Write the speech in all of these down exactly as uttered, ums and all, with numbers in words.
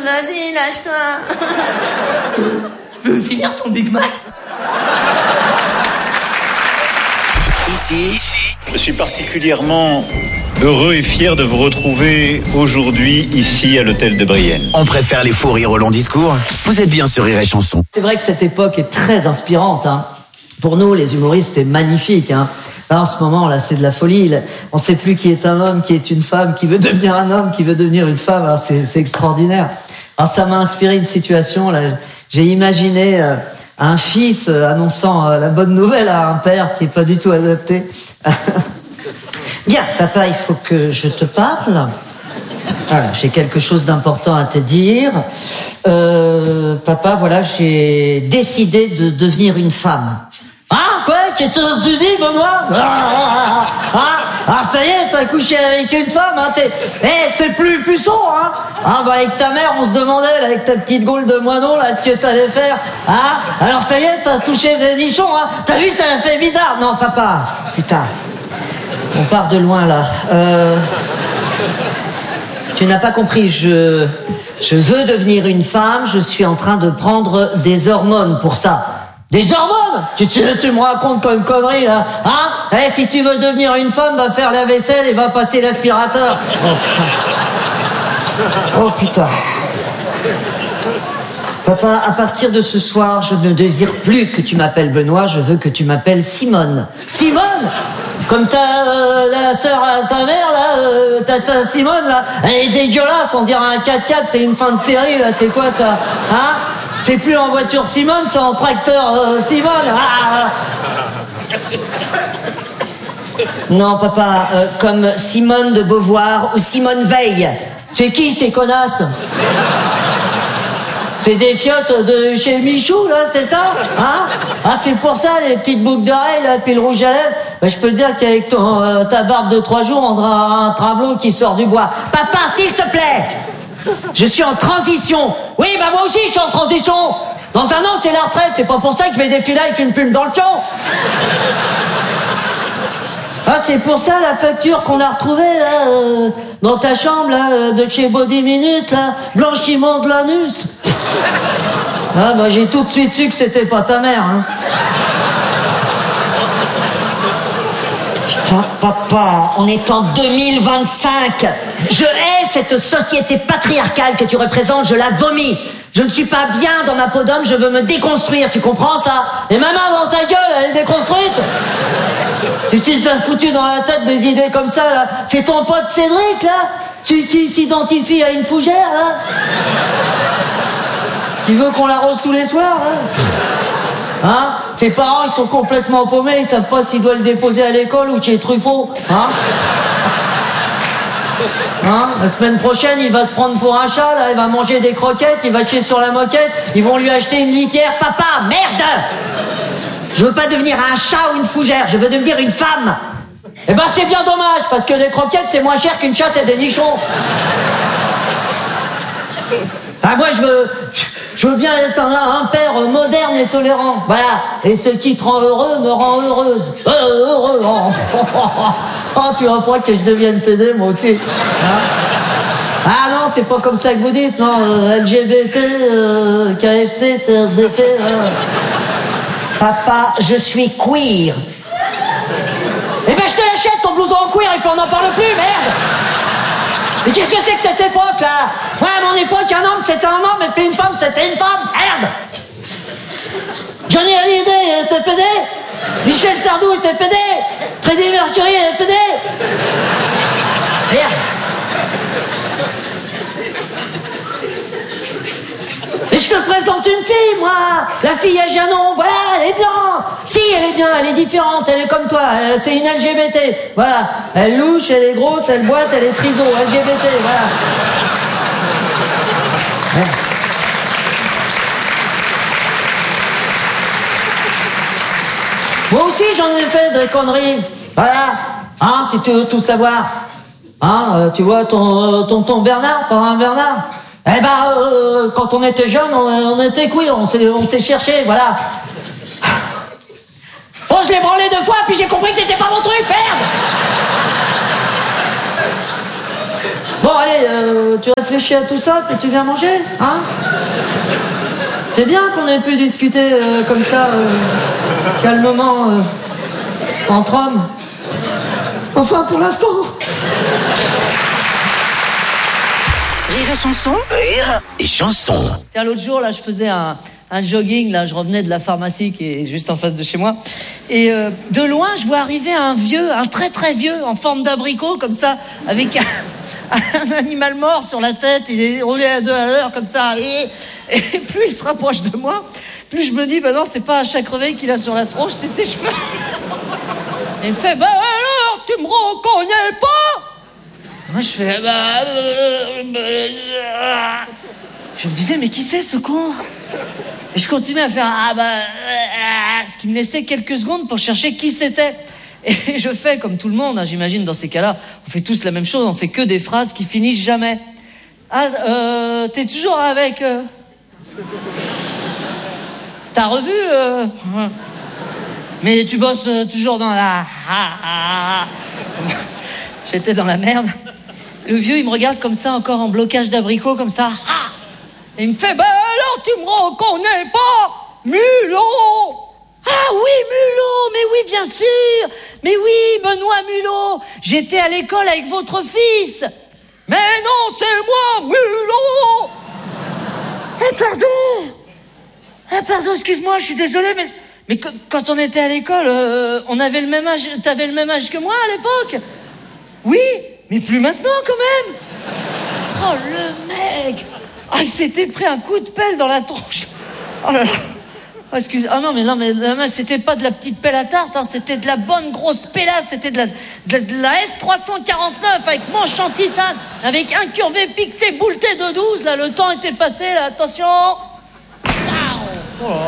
Vas-y, lâche-toi. Je peux finir ton Big Mac? Ici, je suis particulièrement heureux et fier de vous retrouver aujourd'hui ici à l'hôtel de Brienne. On préfère les faux rires au long discours. Vous êtes bien sur Rire et Chanson. C'est vrai que cette époque est très inspirante, hein. Pour nous, les humoristes, c'est magnifique, hein. Là, en ce moment, là, c'est de la folie. On ne sait plus qui est un homme, qui est une femme, qui veut devenir un homme, qui veut devenir une femme. Alors, c'est, c'est extraordinaire. Alors, ça m'a inspiré une situation, là. J'ai imaginé euh, un fils euh, annonçant euh, la bonne nouvelle à un père qui est pas du tout adapté. Bien, papa, il faut que je te parle. Voilà, j'ai quelque chose d'important à te dire. Euh, papa, voilà, j'ai décidé de devenir une femme. Ah, quoi? Qu'est-ce que tu dis, Benoît? Ah, ah, ah, ça y est, t'as couché avec une femme, hein? T'es, eh, t'es plus puceau, hein? Ah, bah, avec ta mère, on se demandait, là, avec ta petite gaule de moineau, là, ce que t'allais faire. Ah, alors ça y est, t'as touché des nichons, hein? T'as vu, ça a fait bizarre. Non, papa, putain. On part de loin, là. Euh... Tu n'as pas compris, je... Je veux devenir une femme, je suis en train de prendre des hormones pour ça. Des hormones? Qu'est-ce que tu me racontes comme connerie, là? Hein? Eh, si tu veux devenir une femme, va faire la vaisselle et va passer l'aspirateur. Oh, putain. Oh, putain. Papa, à partir de ce soir, je ne désire plus que tu m'appelles Benoît, je veux que tu m'appelles Simone. Simone? Comme ta, euh, la sœur à ta mère, là, euh, ta, ta Simone, là, elle est dégueulasse, on dirait un quatre quatre, c'est une fin de série, là, c'est quoi ça? Hein? C'est plus en voiture Simone, c'est en tracteur euh, Simone. Ah. Non, papa, euh, comme Simone de Beauvoir ou Simone Veil. C'est qui ces connasses? C'est des fiottes de chez Michou, là, c'est ça? Hein? Ah, c'est pour ça, les petites boucles d'oreilles, là, puis le rouge à lèvres. Ben, je peux te dire qu'avec ton, euh, ta barbe de trois jours, on dirait un travelot qui sort du bois. Papa, s'il te plaît! Je suis en transition. Oui, bah moi aussi, je suis en transition. Dans un an, c'est la retraite. C'est pas pour ça que je vais défiler avec une plume dans le fion. Ah, c'est pour ça la facture qu'on a retrouvée, là, euh, dans ta chambre, là, euh, de chez Body Minute, là, blanchiment de l'anus. Ah, bah j'ai tout de suite su que c'était pas ta mère, hein. Putain, papa, on est en deux mille vingt-cinq. Je hais cette société patriarcale que tu représentes, je la vomis. Je ne suis pas bien dans ma peau d'homme, je veux me déconstruire, tu comprends ça? Et ma main dans ta gueule, elle est déconstruite? Et si t'as foutu dans la tête des idées comme ça, là, c'est ton pote Cédric, là? Celui qui s'identifie à une fougère, là? Qui veut qu'on l'arrose tous les soirs, là? Hein? Ses parents, ils sont complètement paumés, ils savent pas s'ils doivent le déposer à l'école ou chez Truffaut. Hein? Hein? La semaine prochaine, il va se prendre pour un chat, là, il va manger des croquettes, il va chier sur la moquette, ils vont lui acheter une litière. Papa, merde! Je veux pas devenir un chat ou une fougère, je veux devenir une femme. Eh ben, c'est bien dommage, parce que les croquettes, c'est moins cher qu'une chatte et des nichons. Ah, moi, je veux... Je veux bien être un, un père moderne et tolérant. Voilà. Et ce qui te rend heureux me rend heureuse. Euh, heureux. Oh, oh, tu vois pas que je devienne pédé, moi aussi. Hein? Ah non, c'est pas comme ça que vous dites, non. Euh, L G B T, euh, K F C, C R B T. Euh. Papa, je suis queer. Eh ben, je te l'achète, ton blouson en queer, et puis on n'en parle plus, merde. Mais qu'est-ce que c'est que cette époque, là? Ouais, à mon époque, un homme, c'était un homme, et puis une femme, c'était une femme. Merde! Johnny Hallyday était pédé. Michel Sardou était pédé. Freddie Mercury était pédé. Merde! Et je te présente une fille, moi. La fille à Janon, voilà, elle est bien. Si, elle est bien, elle est différente, elle est comme toi. Euh, c'est une L G B T. Voilà. Elle louche, elle est grosse, elle boite, elle est triso. L G B T, voilà. Ouais. Moi aussi, j'en ai fait des conneries. Voilà. Hein, si tu veux tout savoir. Hein, euh, tu vois, ton tonton Bernard, pas un Bernard. Eh ben, euh, quand on était jeune, on, on était queer, on s'est, on s'est cherché, voilà. Oh, je l'ai branlé deux fois, puis j'ai compris que c'était pas mon truc, merde. Bon, allez, euh, tu réfléchis à tout ça, puis tu viens manger, hein? C'est bien qu'on ait pu discuter euh, comme ça, euh, calmement, euh, entre hommes. Enfin, pour l'instant. Rire et chanson. Rire et chanson. Tiens, l'autre jour, là, je faisais un, un jogging, là, je revenais de la pharmacie qui est juste en face de chez moi. Et euh, de loin, je vois arriver un vieux, un très très vieux, en forme d'abricot, comme ça, avec un, un animal mort sur la tête. Il est roulé à deux à l'heure, comme ça. Et, et plus il se rapproche de moi, plus je me dis, bah non, c'est pas un chat crevé qu'il a sur la tronche, c'est ses cheveux. Et il me fait, bah alors, tu me reconnais pas? Moi, je fais, bah... Euh, euh, je me disais, mais qui c'est, ce con? Et je continuais à faire, ah bah... Euh, ce qui me laissait quelques secondes pour chercher qui c'était. Et je fais comme tout le monde, hein, j'imagine, dans ces cas-là, on fait tous la même chose, on fait que des phrases qui finissent jamais. Ah, euh, t'es toujours avec... Euh... T'as revu euh... Mais tu bosses euh, toujours dans la... J'étais dans la merde. Le vieux, il me regarde comme ça, encore en blocage d'abricot, comme ça. Et il me fait, bah alors tu me reconnais pas, Mulot? Ah oui, Mulot, mais oui, bien sûr. Mais oui, Benoît Mulot, j'étais à l'école avec votre fils. Mais non, c'est moi, Mulot. Eh, pardon. Eh, pardon, excuse-moi, je suis désolé, mais... Mais quand on était à l'école, euh, on avait le même âge, t'avais le même âge que moi à l'époque? Oui, mais plus maintenant quand même. Oh le mec, ah il s'était pris un coup de pelle dans la tronche. Oh là là. Oh, excuse, ah non mais non mais, mais c'était pas de la petite pelle à tarte, hein, c'était de la bonne grosse pélasse, c'était de la, de la, de la S trois cent quarante-neuf avec manche en titane, avec incurvé, piqueté, bouleté de douze. Là, le temps était passé. Là, attention. Oh.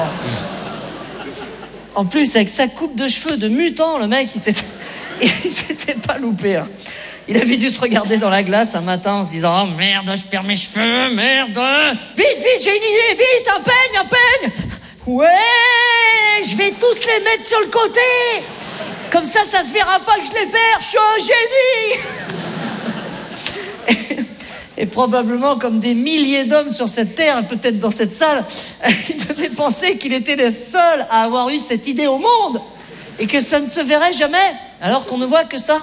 En plus, avec sa coupe de cheveux de mutant, le mec, il s'était, il s'était pas loupé. Hein. Il avait dû se regarder dans la glace un matin en se disant « Oh merde, je perds mes cheveux, merde !»« Vite, vite, j'ai une idée, vite, un peigne, un peigne !»« Ouais, je vais tous les mettre sur le côté. Comme ça, ça se verra pas que je les perds, je suis un génie !» Et probablement, comme des milliers d'hommes sur cette terre, peut-être dans cette salle, il devait penser qu'il était le seul à avoir eu cette idée au monde et que ça ne se verrait jamais, alors qu'on ne voit que ça.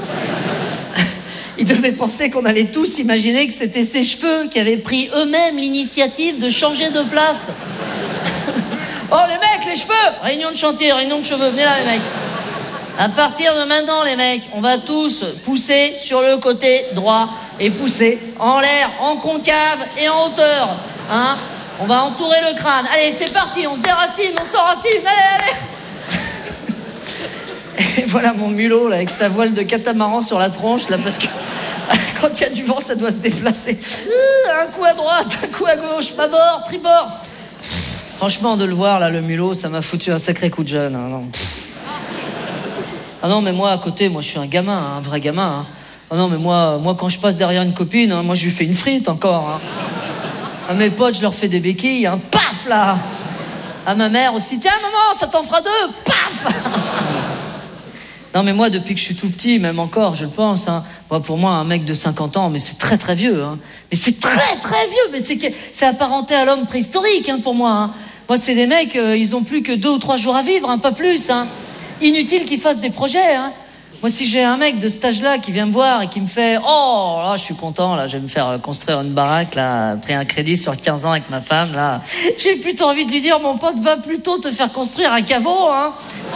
Il devait penser qu'on allait tous imaginer que c'était ses cheveux qui avaient pris eux-mêmes l'initiative de changer de place. Oh les mecs, les cheveux! Réunion de chantier, réunion de cheveux, venez là les mecs. À partir de maintenant les mecs, on va tous pousser sur le côté droit et pousser en l'air, en concave et en hauteur. Hein? On va entourer le crâne. Allez, c'est parti, on se déracine, on s'enracine, allez, allez. Et voilà mon mulot là, avec sa voile de catamaran sur la tronche là, parce que quand il y a du vent, ça doit se déplacer. Un coup à droite, un coup à gauche, bâbord, tribord. Franchement, de le voir là, le mulot, ça m'a foutu un sacré coup de jeune. Hein, non. Ah non, mais moi à côté, moi je suis un gamin, hein, un vrai gamin. Hein. Ah non, mais moi, moi quand je passe derrière une copine, hein, moi je lui fais une frite encore. Hein. À mes potes, je leur fais des béquilles, hein, paf là. À ma mère aussi, tiens maman, ça t'en fera deux, paf. Non mais moi depuis que je suis tout petit, même encore je le pense, hein, moi, pour moi un mec de cinquante ans, mais c'est très très vieux, hein, mais c'est très très vieux, mais c'est, c'est apparenté à l'homme préhistorique hein, pour moi. Hein. Moi c'est des mecs, euh, ils ont plus que deux ou trois jours à vivre, hein, pas plus. Hein. Inutile qu'ils fassent des projets. Hein. Moi si j'ai un mec de cet âge-là qui vient me voir et qui me fait « Oh là je suis content, là je vais me faire construire une baraque, là, pris un crédit sur quinze ans avec ma femme, là. » J'ai plutôt envie de lui dire « Mon pote, va plutôt te faire construire un caveau. Hein. »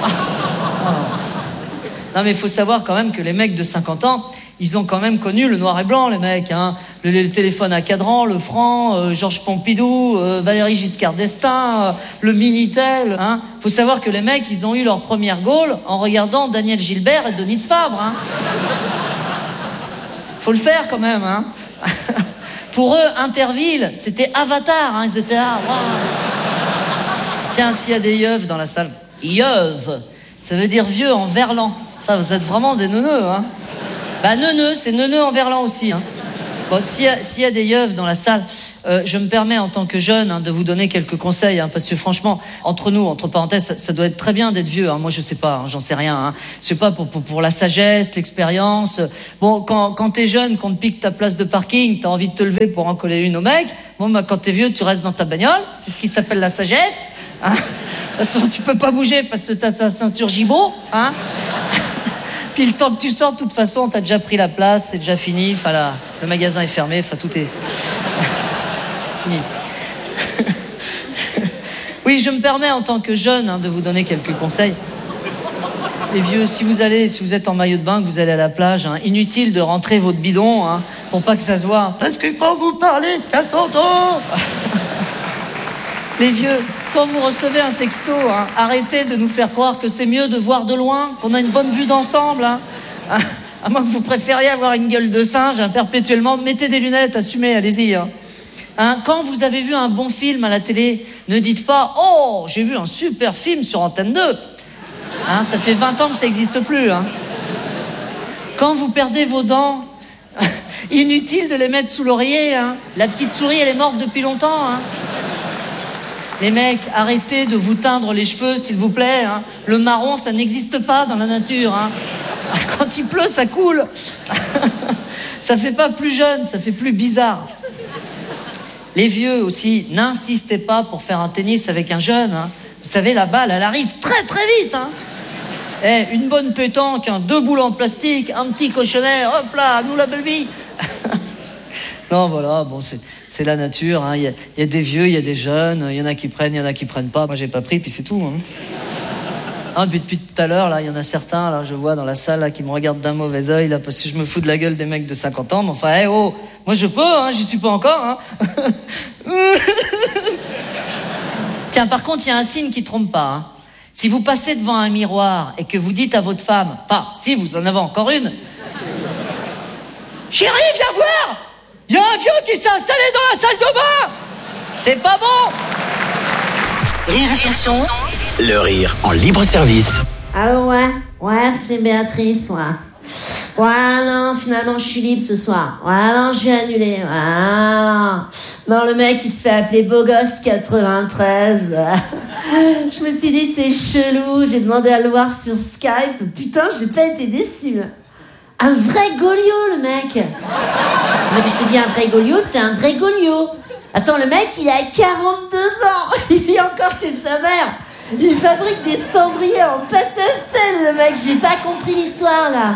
Non mais il faut savoir quand même que les mecs de cinquante ans, ils ont quand même connu le noir et blanc, les mecs. Hein. Le, le téléphone à cadran, le franc, euh, Georges Pompidou, euh, Valéry Giscard d'Estaing, euh, le Minitel. Hein. Faut savoir que les mecs, ils ont eu leur première gaule en regardant Daniel Gilbert et Denise Fabre. Hein. Faut le faire quand même. Hein. Pour eux, Interville, c'était Avatar. Hein. Ils étaient là. Wow. Tiens, s'il y a des yeuves dans la salle. Yeuve, ça veut dire vieux en verlan. Ça, vous êtes vraiment des neuneux, hein. Bah, neuneux, c'est neuneux en verlan aussi, hein. Bon, s'il y a, s'il y a des yeufs dans la salle, euh, je me permets en tant que jeune hein, de vous donner quelques conseils, hein, parce que franchement, entre nous, entre parenthèses, ça, ça doit être très bien d'être vieux. Hein. Moi, je sais pas, hein, j'en sais rien. Hein. Je sais pas pour, pour pour la sagesse, l'expérience. Bon, quand quand t'es jeune, qu'on te pique ta place de parking, t'as envie de te lever pour en coller une au mec. Bon, bah quand t'es vieux, tu restes dans ta bagnole. C'est ce qui s'appelle la sagesse. Hein. De toute façon, tu peux pas bouger parce que t'as ta ceinture gigot, hein. Puis le temps que tu sors, de toute façon, t'as déjà pris la place, c'est déjà fini. Enfin, là, le magasin est fermé. Enfin, tout est fini. Oui, je me permets en tant que jeune hein, de vous donner quelques conseils. Les vieux, si vous allez, si vous êtes en maillot de bain, que vous allez à la plage, hein, inutile de rentrer votre bidon, hein, pour pas que ça se voit. Parce que quand vous parlez de cinquante ans, les vieux, quand vous recevez un texto, hein, arrêtez de nous faire croire que c'est mieux de voir de loin, qu'on a une bonne vue d'ensemble. Hein. À moins que vous préfériez avoir une gueule de singe hein, perpétuellement, mettez des lunettes, assumez, allez-y. Hein. Hein, quand vous avez vu un bon film à la télé, ne dites pas « Oh, j'ai vu un super film sur Antenne deux ». Hein, ça fait vingt ans que ça n'existe plus. Hein. Quand vous perdez vos dents, inutile de les mettre sous l'oreiller. Hein. La petite souris, elle est morte depuis longtemps. Hein. Les mecs, arrêtez de vous teindre les cheveux, s'il vous plaît. Hein. Le marron, ça n'existe pas dans la nature. Hein. Quand il pleut, ça coule. Ça fait pas plus jeune, ça fait plus bizarre. Les vieux aussi, n'insistez pas pour faire un tennis avec un jeune. Hein. Vous savez, la balle, elle arrive très très vite. Hein. Eh, une bonne pétanque, hein, deux boules en plastique, un petit cochonnet, hop là, à nous la belle vie. Non, voilà, bon, c'est, c'est la nature. Hein. Il y a, il y a des vieux, il y a des jeunes, il y en a qui prennent, il y en a qui prennent pas. Moi, j'ai pas pris, puis c'est tout. Hein. Hein, depuis, depuis tout à l'heure, là, il y en a certains, là, je vois dans la salle, là, qui me regardent d'un mauvais œil, là, parce que je me fous de la gueule des mecs de cinquante ans. Mais enfin, hé, hey, oh, moi je peux, hein, j'y suis pas encore. Hein. Tiens, par contre, il y a un signe qui trompe pas. Hein. Si vous passez devant un miroir et que vous dites à votre femme, enfin, si vous en avez encore une, chérie, viens voir, il y a un vieux qui s'est installé dans la salle de bain. C'est pas bon. Rire et chanson. Le rire en libre service. Allô, ouais, ouais, c'est Béatrice, ouais. Ouais, non, finalement, je suis libre ce soir. Ouais, non, je vais annuler. Ouais, non. Non, le mec, il se fait appeler Beau Gosse quatre-vingt-treize. Je me suis dit, c'est chelou. J'ai demandé à le voir sur Skype. Putain, j'ai pas été déçue. Un vrai Goliot, le mec. Mais je te dis, un vrai Goliot, c'est un vrai Goliot. Attends, le mec, il a quarante-deux ans. Il vit encore chez sa mère. Il fabrique des cendriers en pâte à sel, le mec. J'ai pas compris l'histoire, là.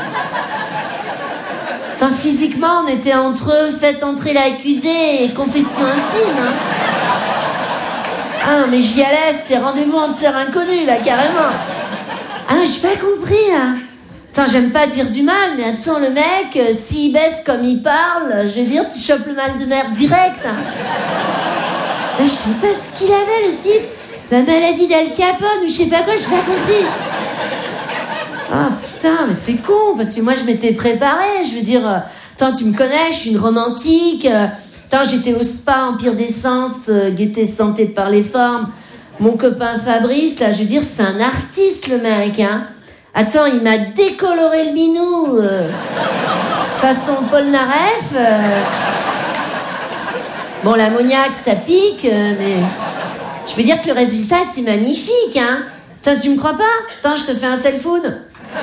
Attends, physiquement, on était entre eux, faites entrer l'accusé et confession intime. Hein. Ah non, mais j'y allais, c'était rendez-vous en terre inconnue, là, carrément. Ah non, j'ai pas compris, là. Attends, j'aime pas dire du mal, mais attends, le mec, euh, s'il baisse comme il parle, je veux dire, tu chopes le mal de mer direct. Hein. Là, je sais pas ce qu'il avait, le type. La maladie d'Al Capone, ou je sais pas quoi, j'ai pas compris. Ah oh, putain, mais c'est con, parce que moi je m'étais préparée, je veux dire, euh, attends, tu me connais, je suis une romantique, euh, attends, j'étais au spa Empire d'Essence, euh, gaieté santé par les formes, mon copain Fabrice, là, je veux dire, c'est un artiste le mec, hein. Attends, il m'a décoloré le minou, euh, façon Paul Naref, euh... bon, l'ammoniaque, ça pique, euh, mais je veux dire que le résultat, c'est magnifique, hein. Toi, tu me crois pas? Attends, je te fais un self-food.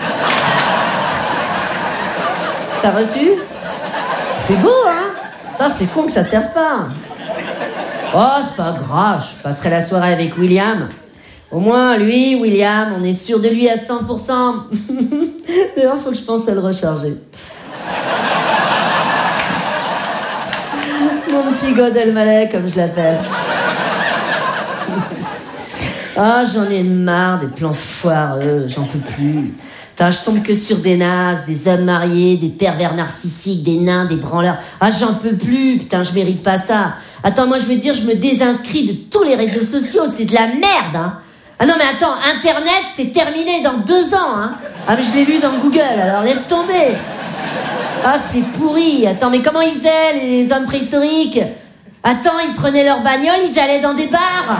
T'as reçu? C'est beau, hein? Attends, c'est con que ça serve pas. Oh, c'est pas grave, je passerai la soirée avec William. Au moins, lui, William, on est sûr de lui à cent pour cent. D'ailleurs, faut que je pense à le recharger. Mon petit God Elmaleh, comme je l'appelle. Ah, oh, j'en ai marre des plans foireux, j'en peux plus. Putain, je tombe que sur des nazes, des hommes mariés, des pervers narcissiques, des nains, des branleurs. Ah, j'en peux plus, putain, je mérite pas ça. Attends, moi je veux dire, je me désinscris de tous les réseaux sociaux, c'est de la merde, hein. Ah non, mais attends, Internet, c'est terminé dans deux ans, hein. Ah, mais je l'ai lu dans Google, alors laisse tomber. Ah, c'est pourri. Attends, mais comment ils faisaient, les hommes préhistoriques? Attends, ils prenaient leur bagnole, ils allaient dans des bars.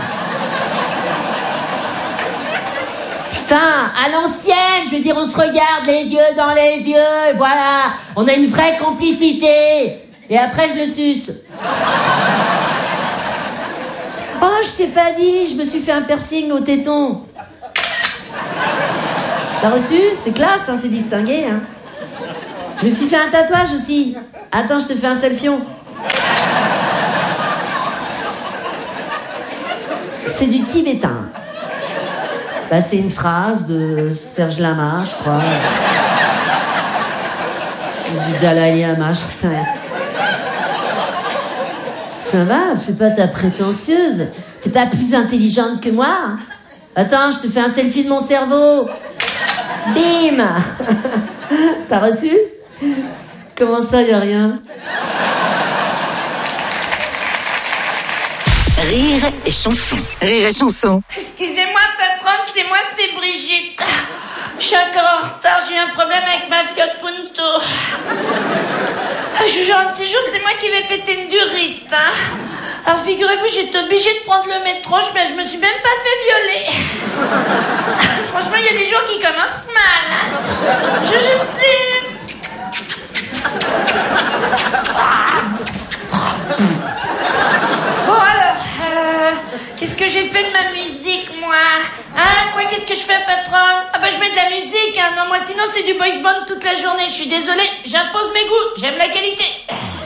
Putain, à l'ancienne, je veux dire, on se regarde les yeux dans les yeux, voilà, on a une vraie complicité. Et après, je le suce. Oh, je t'ai pas dit, je me suis fait un piercing au téton. T'as reçu? C'est classe, hein, c'est distingué. Hein. Je me suis fait un tatouage aussi. Attends, je te fais un selfion. C'est du tibétain. Bah, c'est une phrase de Serge Lama, je crois. Du Dalai Lama, je crois que ça... Ça va, fais pas ta prétentieuse. T'es pas plus intelligente que moi. Attends, je te fais un selfie de mon cerveau. Bim. T'as reçu? Comment ça, y a rien? Rire et chanson. Rire et chanson. Excusez-moi, patronne, c'est moi, c'est Brigitte. Je suis encore en retard, j'ai eu un problème avec ma Fiat Punto. Je jure, un de ces jours, c'est moi qui vais péter une durite. Hein. Alors figurez-vous, j'étais obligée de prendre le métro, mais je me suis même pas fait violer. Franchement, il y a des jours qui commencent mal. Hein. Je Justine. Bon alors, euh, qu'est-ce que j'ai fait de ma musique, moi? Hein, quoi, qu'est-ce que je fais, patronne? Ah bah je mets de la musique, hein. Non, moi sinon c'est du boys band toute la journée. Je suis désolée, j'impose mes goûts, j'aime la qualité.